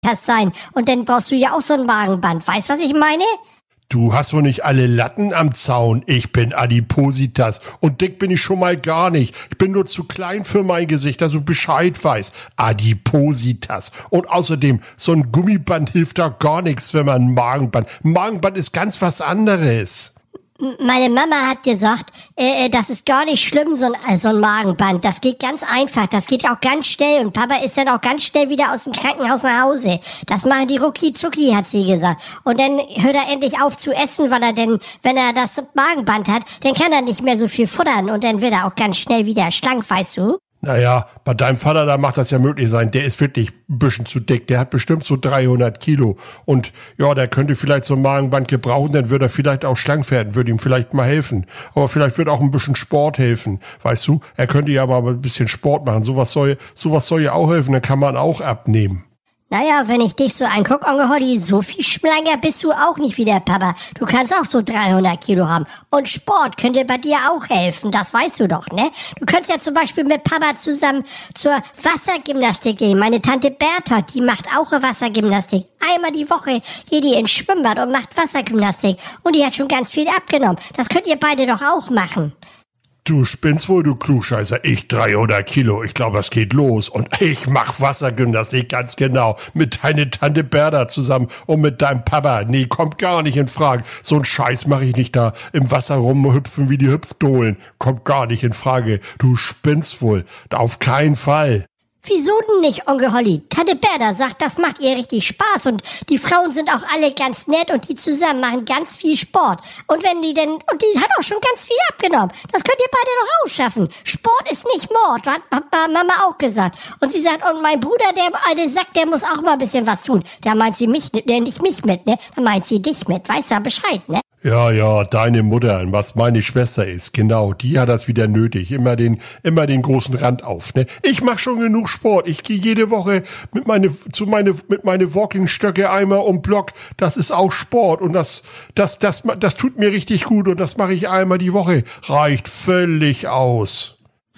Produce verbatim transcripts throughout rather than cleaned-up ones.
hast sein. Und dann brauchst du ja auch so ein Magenband. Weißt du, was ich meine? Du hast wohl nicht alle Latten am Zaun. Ich bin Adipositas und dick bin ich schon mal gar nicht. Ich bin nur zu klein für mein Gesicht, dass du Bescheid weißt. Adipositas. Und außerdem, so ein Gummiband hilft da gar nichts, wenn man ein Magenband... Ein Magenband ist ganz was anderes. Meine Mama hat gesagt, äh, das ist gar nicht schlimm, so ein, so ein Magenband. Das geht ganz einfach, das geht auch ganz schnell. Und Papa ist dann auch ganz schnell wieder aus dem Krankenhaus nach Hause. Das machen die rucki-zucki, hat sie gesagt. Und dann hört er endlich auf zu essen, weil er denn, wenn er das Magenband hat, dann kann er nicht mehr so viel futtern. Und dann wird er auch ganz schnell wieder schlank, weißt du? Naja, bei deinem Vater, da macht das ja möglich sein. Der ist wirklich ein bisschen zu dick. Der hat bestimmt so dreihundert Kilo. Und ja, der könnte vielleicht so ein Magenband gebrauchen, dann würde er vielleicht auch schlank werden, würde ihm vielleicht mal helfen. Aber vielleicht würde auch ein bisschen Sport helfen. Weißt du, er könnte ja mal ein bisschen Sport machen. Sowas soll, sowas soll ja auch helfen, dann kann man auch abnehmen. Naja, wenn ich dich so anguck, Onkel Holly, so viel schlanker bist du auch nicht wie der Papa. Du kannst auch so dreihundert Kilo haben. Und Sport könnte bei dir auch helfen, das weißt du doch, ne? Du könntest ja zum Beispiel mit Papa zusammen zur Wassergymnastik gehen. Meine Tante Bertha, die macht auch Wassergymnastik. Einmal die Woche geht die ins Schwimmbad und macht Wassergymnastik. Und die hat schon ganz viel abgenommen. Das könnt ihr beide doch auch machen. Du spinnst wohl, du Klugscheißer. Ich dreihundert Kilo. Ich glaube, das geht los. Und ich mach Wassergymnastik, ganz genau. Mit deiner Tante Bertha zusammen und mit deinem Papa. Nee, kommt gar nicht in Frage. So ein Scheiß mache ich nicht da im Wasser rumhüpfen wie die Hüpfdohlen. Kommt gar nicht in Frage. Du spinnst wohl. Auf keinen Fall. Wieso denn nicht, Onkel Holly? Tante Bertha sagt, das macht ihr richtig Spaß und die Frauen sind auch alle ganz nett und die zusammen machen ganz viel Sport. Und wenn die denn, und die hat auch schon ganz viel abgenommen. Das könnt ihr beide doch auch schaffen. Sport ist nicht Mord, hat Mama auch gesagt. Und sie sagt, und mein Bruder, der alte Sack, der muss auch mal ein bisschen was tun. Da meint sie mich, ne, nicht mich mit, ne? Da meint sie dich mit. Weißt du Bescheid, ne? Ja, ja, deine Mutter, was meine Schwester ist, genau, die hat das wieder nötig. Immer den, immer den großen Rand auf, ne? Ich mach schon genug Sport. Ich gehe jede Woche mit meine, zu meine, mit meine Walking-Stöcke einmal um Block. Das ist auch Sport und das, das, das, das tut mir richtig gut und das mache ich einmal die Woche. Reicht völlig aus.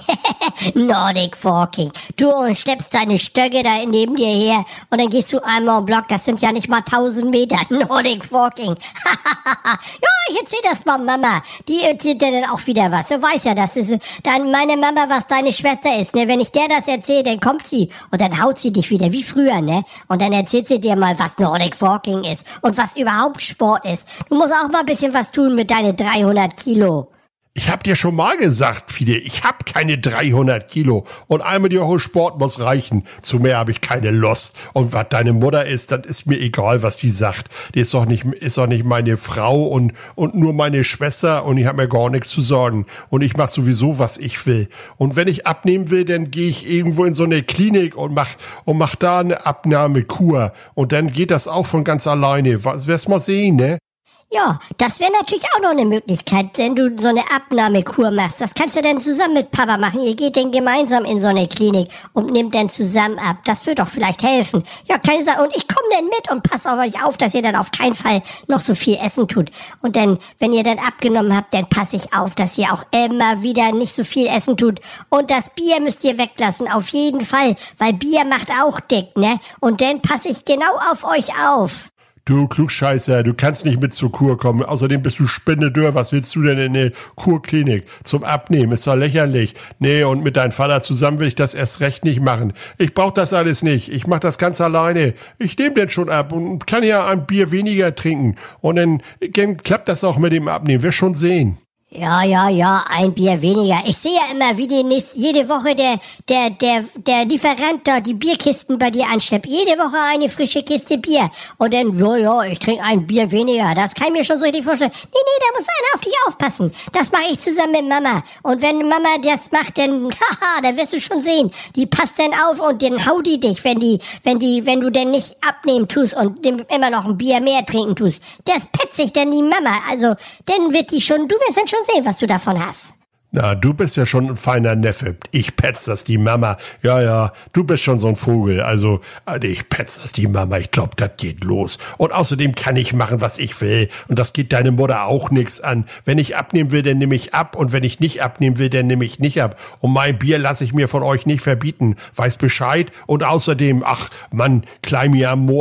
Nordic Walking. Du schleppst deine Stöcke da neben dir her und dann gehst du einmal im Block. Das sind ja nicht mal tausend Meter. Nordic Walking. Ja, ich erzähl das mal Mama. Die erzählt dir dann auch wieder was. Du weißt ja, das ist dann meine Mama, was deine Schwester ist. Ne? Wenn ich der das erzähle, dann kommt sie und dann haut sie dich wieder wie früher. Ne? Und dann erzählt sie dir mal, was Nordic Walking ist und was überhaupt Sport ist. Du musst auch mal ein bisschen was tun mit deinen dreihundert Kilo. Ich hab dir schon mal gesagt, Fide, ich hab keine dreihundert Kilo und einmal die Woche Sport muss reichen. Zu mehr habe ich keine Lust. Und was deine Mutter ist, das ist mir egal, was die sagt. Die ist doch nicht, ist doch nicht meine Frau und, und nur meine Schwester und ich habe mir gar nichts zu sorgen. Und ich mache sowieso, was ich will. Und wenn ich abnehmen will, dann gehe ich irgendwo in so eine Klinik und mach, und mach da eine Abnahmekur. Und dann geht das auch von ganz alleine. Was, wirst mal sehen, ne? Ja, das wäre natürlich auch noch eine Möglichkeit, wenn du so eine Abnahmekur machst. Das kannst du dann zusammen mit Papa machen. Ihr geht dann gemeinsam in so eine Klinik und nehmt dann zusammen ab. Das wird doch vielleicht helfen. Ja, keine Sache. Und ich komme dann mit und passe auf euch auf, dass ihr dann auf keinen Fall noch so viel essen tut. Und dann, wenn ihr dann abgenommen habt, dann passe ich auf, dass ihr auch immer wieder nicht so viel essen tut. Und das Bier müsst ihr weglassen, auf jeden Fall. Weil Bier macht auch dick, ne? Und dann passe ich genau auf euch auf. Du Klugscheißer, du kannst nicht mit zur Kur kommen. Außerdem bist du spinnedürr. Was willst du denn in eine Kurklinik? Zum Abnehmen, ist doch lächerlich. Nee, und mit deinem Vater zusammen will ich das erst recht nicht machen. Ich brauch das alles nicht. Ich mach das ganz alleine. Ich nehme den schon ab und kann ja ein Bier weniger trinken. Und dann, dann klappt das auch mit dem Abnehmen. Wir schon sehen. Ja, ja, ja, ein Bier weniger. Ich sehe ja immer, wie die nächste, jede Woche der, der, der, der Lieferant da die Bierkisten bei dir anschleppt. Jede Woche eine frische Kiste Bier. Und dann, ja, ja, ich trinke ein Bier weniger. Das kann ich mir schon so richtig vorstellen. Nee, nee, da muss einer auf dich aufpassen. Das mache ich zusammen mit Mama. Und wenn Mama das macht, dann, haha, da wirst du schon sehen. Die passt dann auf und dann haut die dich, wenn die, wenn die, wenn du denn nicht abnehmen tust und immer noch ein Bier mehr trinken tust. Das petzt sich dann die Mama. Also, dann wird die schon, du wirst dann schon sehen, was du davon hast. Na, du bist ja schon ein feiner Neffe. Ich petz das die Mama. Ja, ja, du bist schon so ein Vogel. Also, also ich petz das die Mama. Ich glaub, das geht los. Und außerdem kann ich machen, was ich will. Und das geht deine Mutter auch nichts an. Wenn ich abnehmen will, dann nehme ich ab. Und wenn ich nicht abnehmen will, dann nehme ich nicht ab. Und mein Bier lasse ich mir von euch nicht verbieten. Weiß Bescheid. Und außerdem, ach, Mann, klein mir am Moor.